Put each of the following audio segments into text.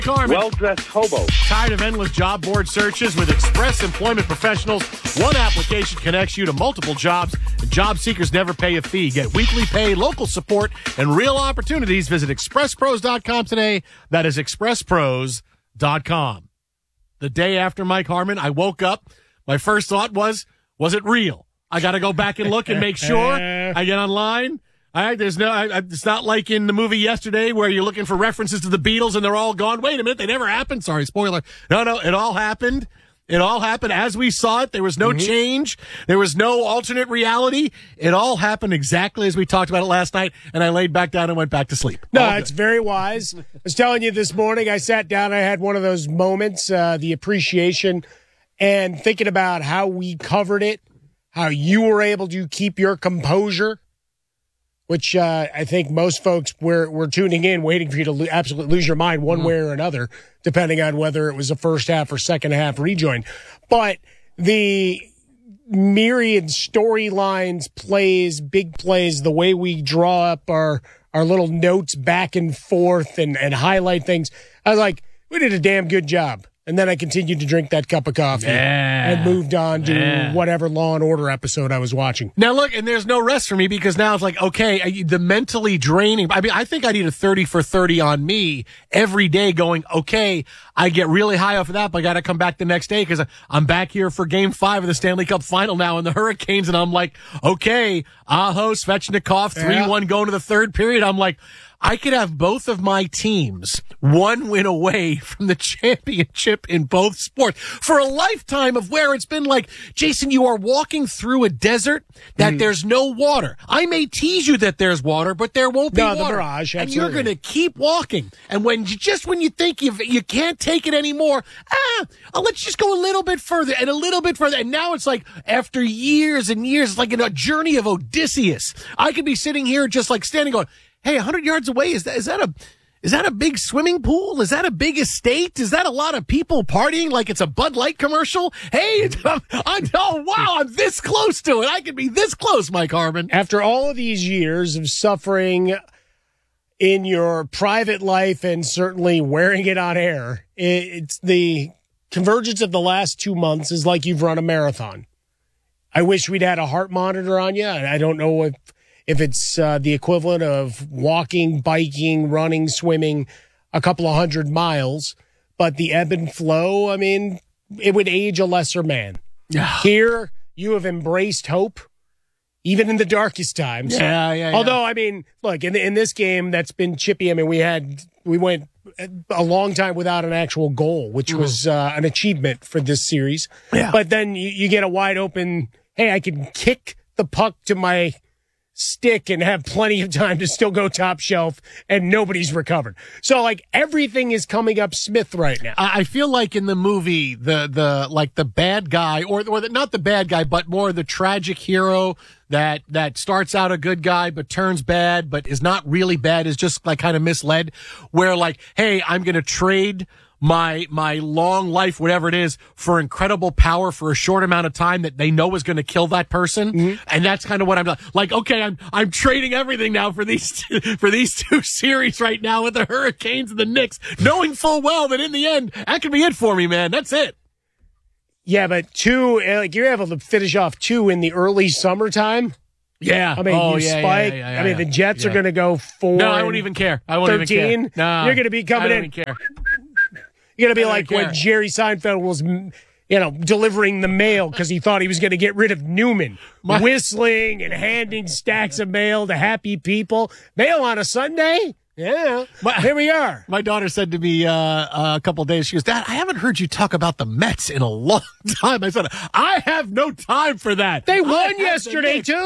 Carmen. Well-dressed hobo. Tired of endless job board searches? With Express Employment Professionals, one application connects you to multiple jobs, and job seekers never pay a fee. Get weekly pay, local support, and real opportunities. Visit expresspros.com today. That is expresspros.com. The day after Mike Harmon, I woke up. My first thought was it real? I got to go back and look and make sure. I get online. It's not like in the movie yesterday where you're looking for references to the Beatles and they're all gone. Wait a minute, they never happened. Sorry, spoiler. No, it all happened. It all happened as we saw it. There was no change. There was no alternate reality. It all happened exactly as we talked about it last night, and I laid back down and went back to sleep. No, it's very wise. I was telling you this morning, I sat down, I had one of those moments, the appreciation, and thinking about how we covered it, how you were able to keep your composure, which I think most folks were tuning in, waiting for you to absolutely lose your mind one way or another, depending on whether it was a first half or second half rejoin. But the myriad storylines, plays, big plays, the way we draw up our little notes back and forth and highlight things, I was like, we did a damn good job. And then I continued to drink that cup of coffee and moved on to whatever Law and Order episode I was watching. Now, look, and there's no rest for me because now it's like, okay, the mentally draining. I mean, I think I need a 30 for 30 on me every day going, okay, I get really high off of that, but I got to come back the next day because I'm back here for Game 5 of the Stanley Cup Final now and the Hurricanes. And I'm like, okay, Aho, Svechnikov, 3-1 going to the third period. I'm like, I could have both of my teams one win away from the championship in both sports for a lifetime of where it's been like, Jason, you are walking through a desert that there's no water. I may tease you that there's water, but there won't be water. The mirage, and you're going to keep walking. And when you think you can't take it anymore, let's just go a little bit further and a little bit further. And now it's like after years and years, it's like in a journey of Odysseus. I could be sitting here just like standing going, hey, 100 yards away, is that a big swimming pool? Is that a big estate? Is that a lot of people partying like it's a Bud Light commercial? Hey, I'm this close to it. I could be this close, Mike Harmon. After all of these years of suffering in your private life and certainly wearing it on air, it's the convergence of the last 2 months is like you've run a marathon. I wish we'd had a heart monitor on you. I don't know if it's the equivalent of walking, biking, running, swimming a couple of 100 miles, but the ebb and flow, I mean, it would age a lesser man. Here, you have embraced hope, even in the darkest times. Yeah. Although, I mean, look, in this game that's been chippy, I mean, we went a long time without an actual goal, which was an achievement for this series. Yeah. But then you get a wide open, hey, I can kick the puck to my stick and have plenty of time to still go top shelf and nobody's recovered. So like everything is coming up Smith right now. I feel like in the movie, the bad guy or not the bad guy, but more the tragic hero that starts out a good guy, but turns bad, but is not really bad, is just like kind of misled, where like, hey, I'm going to trade my long life, whatever it is, for incredible power for a short amount of time that they know is going to kill that person. And that's kind of what I'm like. Okay, I'm trading everything now for these two series right now with the Hurricanes and the Knicks, knowing full well that in the end, that could be it for me, man. That's it. Yeah, but you're able to finish off 2 in the early summertime. Yeah. I mean, spike. I mean, the Jets are going to go 4. No, I won't even care. I won't 13. even care. No, you're going to be coming in. I don't even care. You're going to be like when Jerry Seinfeld was, delivering the mail because he thought he was going to get rid of Newman. Whistling and handing stacks of mail to happy people. Mail on a Sunday? Yeah, here we are. My daughter said to me a couple of days, she goes, Dad, I haven't heard you talk about the Mets in a long time. I said, I have no time for that. They won yesterday, too.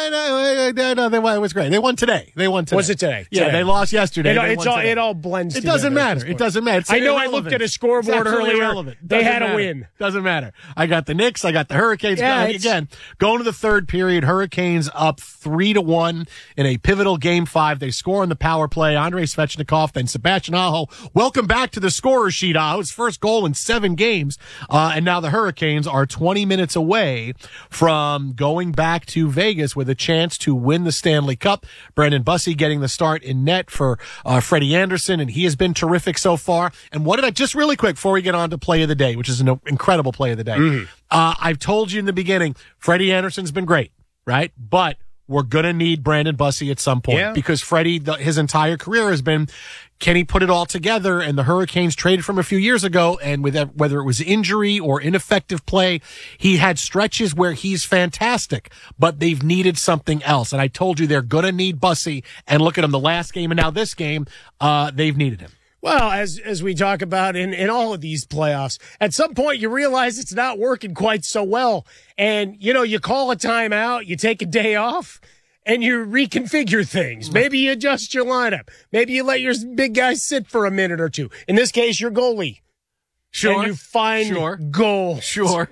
No, it was great. They won today. Was it today? Yeah, they lost yesterday. It all blends together. It doesn't matter. It doesn't matter. I know I looked at a scoreboard earlier. They had a win. Doesn't matter. I got the Knicks. I got the Hurricanes. Again, going to the third period, Hurricanes up 3-1 in a pivotal Game 5. They score on the power play play. Andrei Svechnikov, then Sebastian Aho. Welcome back to the scorer sheet, Aho. His first goal in 7 games. And now the Hurricanes are 20 minutes away from going back to Vegas with a chance to win the Stanley Cup. Brandon Bussey getting the start in net for Freddie Anderson, and he has been terrific so far. And what did I, just really quick before we get on to play of the day, which is an incredible play of the day. I've told you in the beginning, Freddie Anderson's been great, right? But we're going to need Brandon Bussey at some point because Freddie, his entire career has been, can he put it all together? And the Hurricanes traded from a few years ago, and with whether it was injury or ineffective play, he had stretches where he's fantastic, but they've needed something else. And I told you they're going to need Bussey, and look at him, the last game and now this game, they've needed him. Well, as we talk about in all of these playoffs, at some point you realize it's not working quite so well. And, you call a timeout, you take a day off, and you reconfigure things. Maybe you adjust your lineup. Maybe you let your big guys sit for a minute or two. In this case, your goalie. Sure. And you find goals. Sure.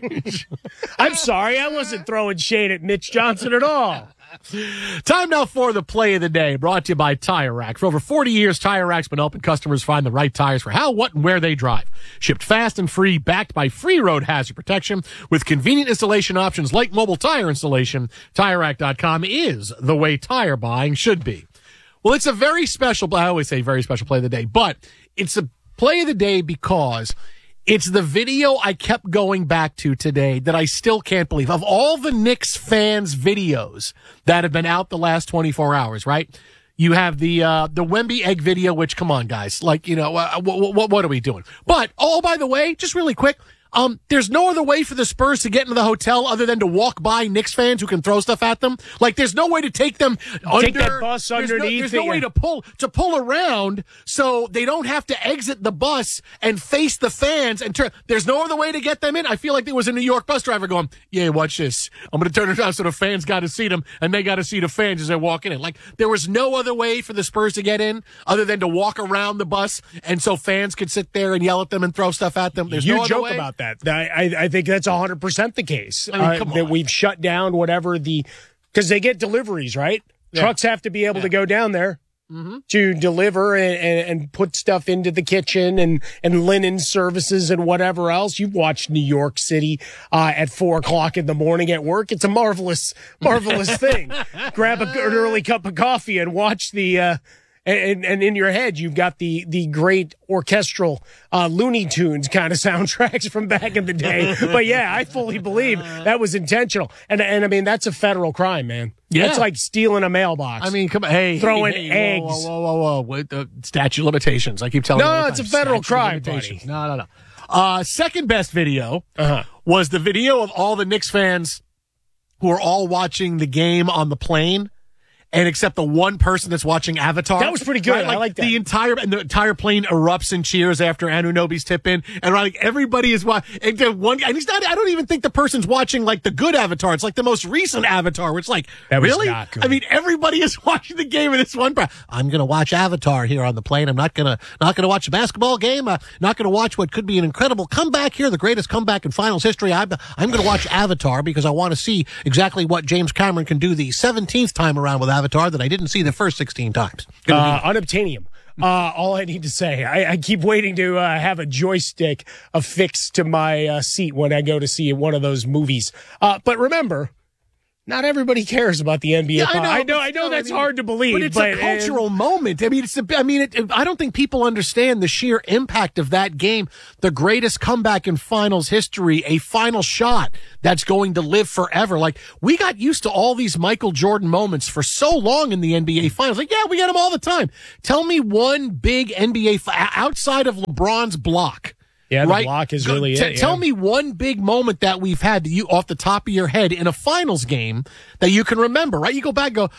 I'm sorry, I wasn't throwing shade at Mitch Johnson at all. Time now for the play of the day, brought to you by Tire Rack. For over 40 years, Tire Rack's been helping customers find the right tires for how, what, and where they drive. Shipped fast and free, backed by free road hazard protection, with convenient installation options like mobile tire installation. TireRack.com is the way tire buying should be. Well, it's a very special, I always say very special play of the day, but it's a play of the day because it's the video I kept going back to today that I still can't believe. Of all the Knicks fans' videos that have been out the last 24 hours, right? You have the Wemby egg video, which, come on, guys. Like, what are we doing? But, by the way, just really quick, there's no other way for the Spurs to get into the hotel other than to walk by Knicks fans who can throw stuff at them. Like, there's no way to take them take that bus underneath. There's no way to pull around so they don't have to exit the bus and face the fans and turn. There's no other way to get them in. I feel like there was a New York bus driver going, yeah, watch this. I'm going to turn it around so the fans got to see them and they got to see the fans as they're walking in. Like, there was no other way for the Spurs to get in other than to walk around the bus and so fans could sit there and yell at them and throw stuff at them. There's no other way. About that. I think that's 100% the case. That we've shut down whatever because they get deliveries, right? Yeah. Trucks have to be able to go down there to deliver and put stuff into the kitchen and linen services and whatever else. You've watched New York City at 4:00 in the morning at work. It's a marvelous thing. Grab an early cup of coffee and watch the And in your head, you've got the great orchestral Looney Tunes kind of soundtracks from back in the day. But yeah, I fully believe that was intentional. And I mean, that's a federal crime, man. Yeah. That's like stealing a mailbox. I mean, come on, throwing eggs. Whoa. With the statute of limitations. I keep telling you. No, it's a federal crime, buddy. No. Second best video was the video of all the Knicks fans who are all watching the game on the plane. And except the one person that's watching Avatar. That was pretty good. Right? Like, I like that. The entire plane erupts in cheers after Anunoby's tip in. And like everybody is watching. And he's not, I don't even think the person's watching like the good Avatar. It's like the most recent Avatar, where it's like, that was really? Not good. I mean, everybody is watching the game in this one. I'm going to watch Avatar here on the plane. I'm not going to watch the basketball game. Not going to watch what could be an incredible comeback here, the greatest comeback in finals history. I'm going to watch Avatar because I want to see exactly what James Cameron can do the 17th time around with Avatar that I didn't see the first 16 times. Unobtainium. All I need to say, I keep waiting to have a joystick affixed to my seat when I go to see one of those movies. But remember, not everybody cares about the NBA. Yeah, I know that's hard to believe, but it's a cultural moment. I mean, I don't think people understand the sheer impact of that game. The greatest comeback in finals history, a final shot that's going to live forever. Like, we got used to all these Michael Jordan moments for so long in the NBA finals. Like, yeah, we get them all the time. Tell me one big NBA outside of LeBron's block. Yeah, the block is really it. Tell me one big moment that we've had that you off the top of your head in a finals game that you can remember, right? You go back and go,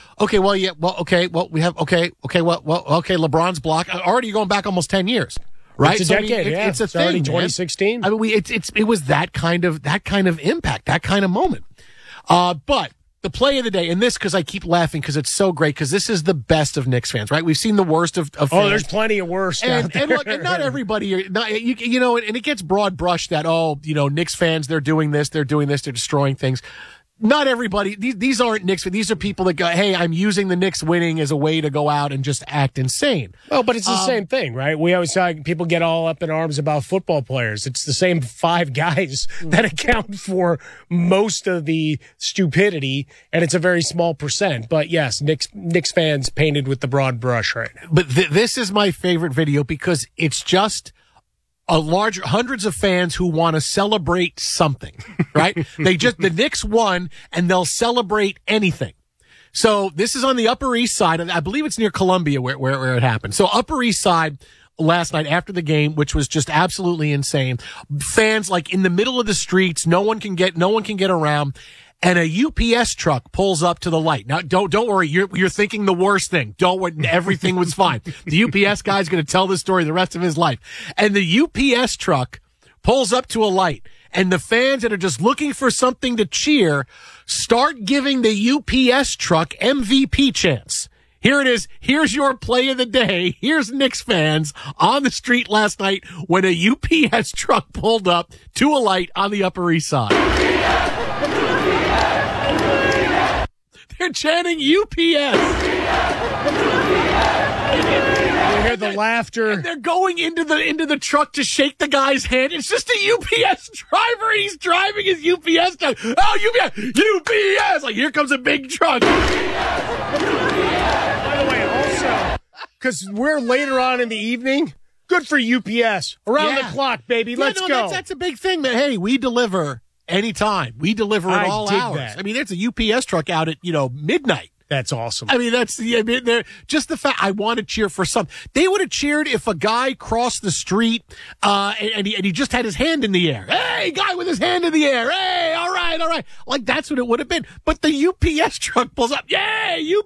LeBron's block. Already going back almost 10 years. Right? It's a decade, It's a thing, already 2016. I mean, it was that kind of impact, that kind of moment. But the play of the day, and this, because I keep laughing because it's so great, because this is the best of Knicks fans, right? We've seen the worst of fans. Oh, there's plenty of worst out there. And look, and not everybody, and it gets broad brushed that, Knicks fans, they're doing this, they're destroying things. not everybody. These aren't Knicks. These are people that go, hey, I'm using the Knicks winning as a way to go out and just act insane. Well, but it's the same thing, right? We always talk, people get all up in arms about football players. It's the same 5 guys that account for most of the stupidity, and it's a very small percent. But yes, Knicks fans painted with the broad brush right now. But this is my favorite video because it's just hundreds of fans who want to celebrate something, right? The Knicks won and they'll celebrate anything. So this is on the Upper East Side. I believe it's near Columbia where it happened. So Upper East Side last night after the game, which was just absolutely insane. Fans like in the middle of the streets. No one can get around. And a UPS truck pulls up to the light. Now, don't worry. You're thinking the worst thing. Don't worry. Everything was fine. The UPS guy's going to tell this story the rest of his life. And the UPS truck pulls up to a light. And the fans that are just looking for something to cheer start giving the UPS truck MVP chants. Here it is. Here's your play of the day. Here's Knicks fans on the street last night when a UPS truck pulled up to a light on the Upper East Side. They're chanting UPS. You hear the laughter. And they're going into the truck to shake the guy's hand. It's just a UPS driver, and he's driving his UPS truck. Oh, UPS! Like, here comes a big truck. By the way, also, because we're later on in the evening, good for UPS. Around the clock, baby. Let's go. That's a big thing, man. Hey, we deliver anytime. We deliver at all hours. That. I mean, there's a UPS truck out at, midnight. That's awesome. I mean, they're just the fact I want to cheer for some. They would have cheered if a guy crossed the street, and he just had his hand in the air. Hey, guy with his hand in the air. Hey, all right. Like, that's what it would have been. But the UPS truck pulls up. Yay,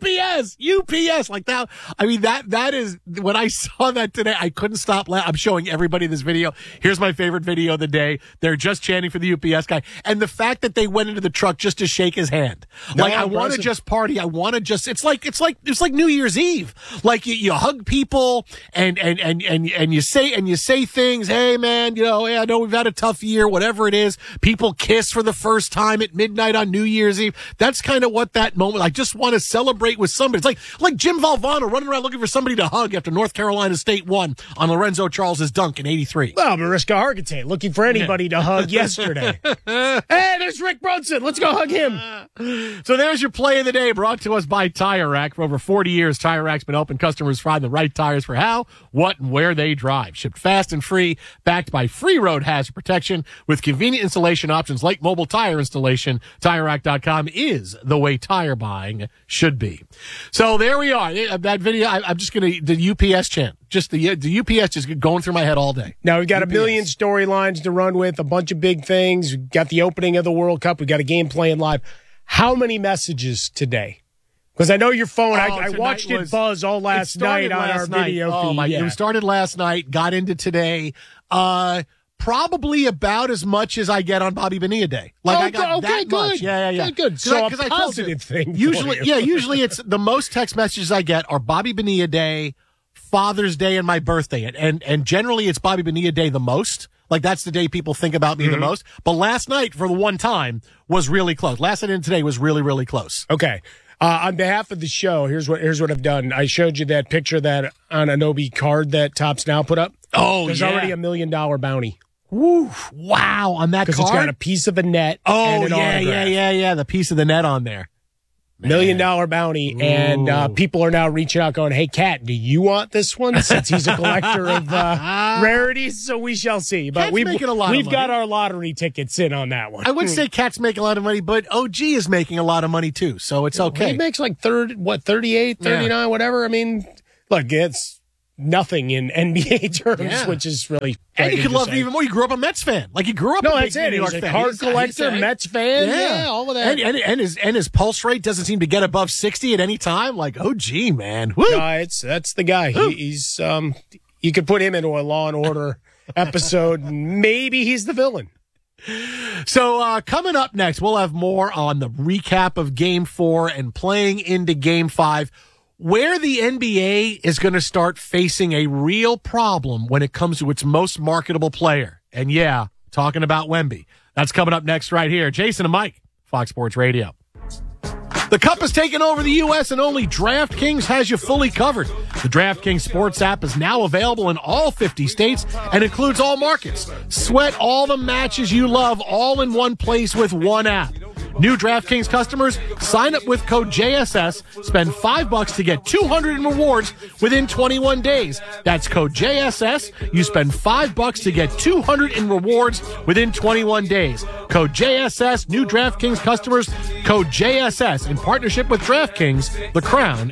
UPS. Like that. I mean, that is, when I saw that today, I couldn't stop laughing. I'm showing everybody this video. Here's my favorite video of the day. They're just chanting for the UPS guy. And the fact that they went into the truck just to shake his hand. Like, I want to just party. I want to just, it's like New Year's Eve. Like you hug people and you say things. Hey man, I know we've had a tough year, whatever it is. People kiss for the first time at midnight on New Year's Eve. That's kind of what that moment, I just want to celebrate with somebody. It's like Jim Valvano running around looking for somebody to hug after North Carolina State won on Lorenzo Charles's dunk in '83. Well, Mariska Hargitay looking for anybody to hug yesterday. Hey, there's Rick Brunson. Let's go hug him. So there's your play of the day, brought to us by Tire Rack. For over 40 years, Tire Rack's been helping customers find the right tires for how, what, and where they drive. Shipped fast and free, backed by free road hazard protection with convenient installation options like mobile tire installation. TireRack.com is the way tire buying should be. So there we are. That video, I'm just going to, the UPS chant. Just the UPS just going through my head all day. Now, we've got UPS. A million storylines to run with, a bunch of big things. We've got the opening of the World Cup. We've got a game playing live. How many messages today? Because I know your phone, I watched it buzz all last night on our video feed. It started last night, got into today. Probably about as much as I get on Bobby Bonilla Day. I got that much. Yeah. Good. So a positive thing. Usually it's the most text messages I get are Bobby Bonilla Day, Father's Day, and my birthday. And generally it's Bobby Bonilla Day the most. Like, that's the day people think about me the most. But last night, for the one time, was really close. Last night and today was really, really close. Okay. On behalf of the show, here's what I've done. I showed you that picture that on Adobe card that Tops Now put up. Oh, There's already $1 million bounty. Woo, wow, on that card? Because it's got a piece of a net and an autograph. Yeah, the piece of the net on there. $1 million bounty, and people are now reaching out going, hey, Cat, do you want this one? Since he's a collector of rarities, so we shall see. But we've got our lottery tickets in on that one. I would say Cat's making a lot of money, but OG is making a lot of money too, so it's okay. He makes like 38, 39, whatever. I mean, look, it's nothing in NBA terms, which is really and you could love it even more. You grew up a Mets fan, like you grew up. No, that's it. He's a card collector, Mets fan. Yeah, all of that. And his pulse rate doesn't seem to get above 60 at any time. Like, oh gee, man, woo. That's the guy. He's you could put him into a Law and Order episode. Maybe he's the villain. So coming up next, we'll have more on the recap of Game 4 and playing into Game 5. Where the NBA is going to start facing a real problem when it comes to its most marketable player. And talking about Wemby. That's coming up next right here. Jason and Mike, Fox Sports Radio. The Cup has taken over the U.S. and only DraftKings has you fully covered. The DraftKings Sports app is now available in all 50 states and includes all markets. Sweat all the matches you love all in one place with one app. New DraftKings customers, sign up with code JSS, spend $5 to get $200 in rewards within 21 days. That's code JSS. You spend $5 to get $200 in rewards within 21 days. Code JSS. New DraftKings customers, code JSS in partnership with DraftKings, the crown